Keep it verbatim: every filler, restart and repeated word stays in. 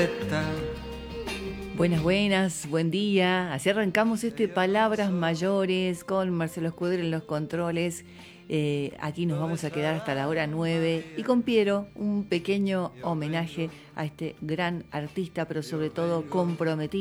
Buenas, buenas, buen día. Así arrancamos este Palabras Mayores con Marcelo Escudero en los controles. Eh, aquí nos vamos a quedar hasta la hora nueve y con Piero un pequeño homenaje a este gran artista, pero sobre todo comprometido.